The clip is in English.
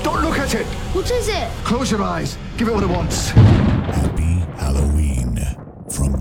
Don't look at it! What is it? Close your eyes. Give it what it wants. Happy Halloween from